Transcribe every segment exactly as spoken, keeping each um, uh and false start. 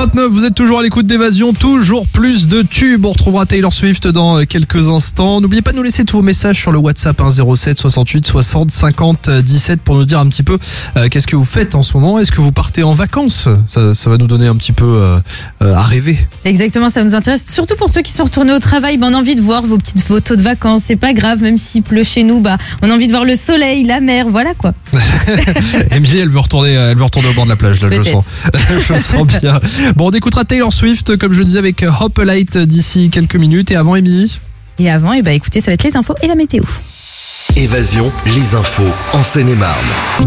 vingt-neuf, vous êtes toujours à l'écoute d'Évasion, toujours plus de tubes. On retrouvera Taylor Swift dans quelques instants. N'oubliez pas de nous laisser tous vos messages sur le WhatsApp hein, zéro sept soixante-huit soixante cinquante dix-sept pour nous dire un petit peu euh, qu'est-ce que vous faites en ce moment. Est-ce que vous partez en vacances? ça, ça va nous donner un petit peu euh, euh, à rêver. Exactement, ça nous intéresse. Surtout pour ceux qui sont retournés au travail, bah, on a envie de voir vos petites photos de vacances. C'est pas grave, même s'il pleut chez nous, bah, on a envie de voir le soleil, la mer, voilà quoi. Émilie, elle veut retourner, elle veut retourner au bord de la plage, là, je le sens. Je le sens bien. Bon, on écoutera Taylor Swift, comme je le disais, avec Hop Light d'ici quelques minutes. Et avant, Émilie? Et avant, et bah, écoutez, ça va être les infos et la météo. Évasion, les infos en Seine-et-Marne.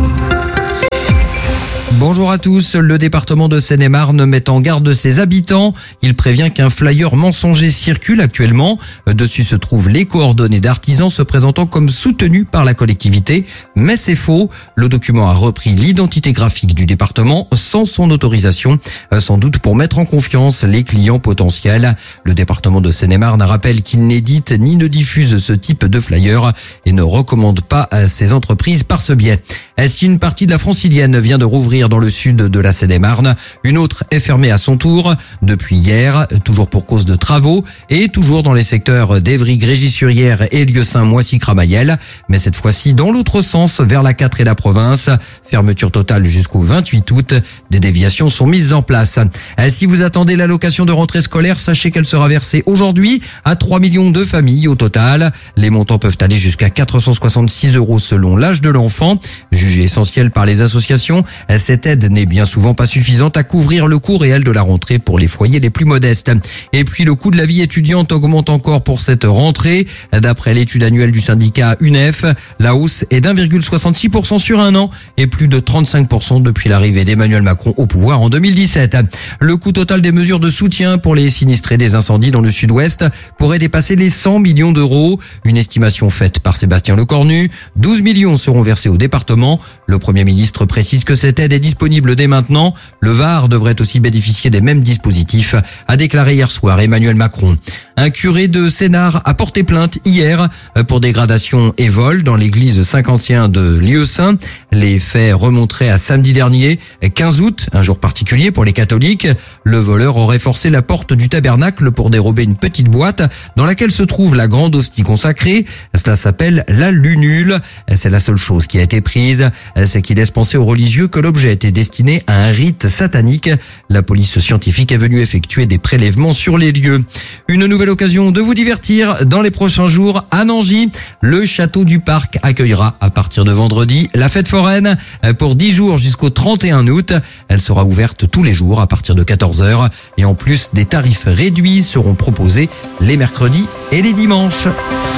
Bonjour à tous, le département de Seine-et-Marne met en garde ses habitants. Il prévient qu'un flyer mensonger circule actuellement. Dessus se trouvent les coordonnées d'artisans se présentant comme soutenus par la collectivité. Mais c'est faux. Le document a repris l'identité graphique du département sans son autorisation, sans doute pour mettre en confiance les clients potentiels. Le département de Seine-et-Marne rappelle qu'il n'édite ni ne diffuse ce type de flyer et ne recommande pas à ses entreprises par ce biais. Si une partie de la Francilienne vient de rouvrir dans le sud de la Seine-et-Marne, une autre est fermée à son tour depuis hier, toujours pour cause de travaux et toujours dans les secteurs d'Evry, Grégis-sur-Yère et Lieusaint-Moissy-Cramayel, mais cette fois-ci dans l'autre sens vers la quatre et la province. Fermeture totale jusqu'au vingt-huit août. Des déviations sont mises en place. Si vous attendez l'allocation de rentrée scolaire, sachez qu'elle sera versée aujourd'hui à trois millions de familles au total. Les montants peuvent aller jusqu'à quatre cent soixante-six euros selon l'âge de l'enfant. Jugée essentielle par les associations, cette aide n'est bien souvent pas suffisante à couvrir le coût réel de la rentrée pour les foyers les plus modestes. Et puis le coût de la vie étudiante augmente encore pour cette rentrée. D'après l'étude annuelle du syndicat U N E F, la hausse est d'un virgule soixante-six pour cent sur un an et plus de trente-cinq pour cent depuis l'arrivée d'Emmanuel Macron au pouvoir en deux mille dix-sept. Le coût total des mesures de soutien pour les sinistrés des incendies dans le sud-ouest pourrait dépasser les cent millions d'euros. Une estimation faite par Sébastien Lecornu. douze millions seront versés au département. Le Premier ministre précise que cette aide est disponible dès maintenant. Le Var devrait aussi bénéficier des mêmes dispositifs, a déclaré hier soir Emmanuel Macron. Un curé de Sénart a porté plainte hier pour dégradation et vol dans l'église Saint-Quentin de Lieusaint. Les faits remonteraient à samedi dernier, quinze août, un jour particulier pour les catholiques. Le voleur aurait forcé la porte du tabernacle pour dérober une petite boîte dans laquelle se trouve la grande hostie consacrée. Cela s'appelle la lunule. C'est la seule chose qui a été prise. C'est qu'il laisse penser aux religieux que l'objet était destiné à un rite satanique. La police scientifique est venue effectuer des prélèvements sur les lieux. Une nouvelle occasion de vous divertir dans les prochains jours à Nangy. Le château du Parc accueillera à partir de vendredi la fête foraine pour dix jours jusqu'au trente et un août. Elle sera ouverte tous les jours à partir de quatorze heures et en plus des tarifs réduits seront proposés les mercredis et les dimanches.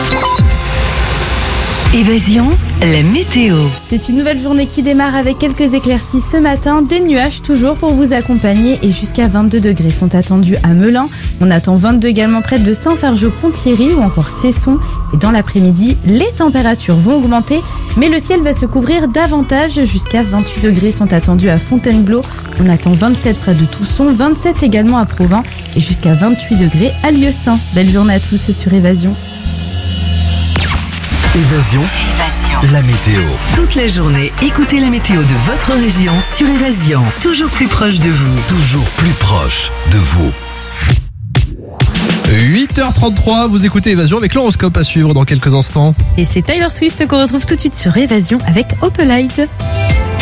Évasion, la météo. C'est une nouvelle journée qui démarre avec quelques éclaircies ce matin, des nuages toujours pour vous accompagner et jusqu'à vingt-deux degrés sont attendus à Melun. On attend vingt-deux également près de Saint-Fargeau-Pont-Thierry ou encore Cesson. Et dans l'après-midi, les températures vont augmenter, mais le ciel va se couvrir davantage. Jusqu'à vingt-huit degrés sont attendus à Fontainebleau. On attend vingt-sept près de Tousson, vingt-sept également à Provins et jusqu'à vingt-huit degrés à Lieusaint. Belle journée à tous sur Évasion. Évasion, Évasion, la météo. toute la journée, écoutez la météo de votre région sur Évasion. Toujours plus proche de vous. Toujours plus proche de vous. huit heures trente-trois, vous écoutez Évasion avec l'horoscope à suivre dans quelques instants. Et c'est Taylor Swift qu'on retrouve tout de suite sur Évasion avec Hop Light.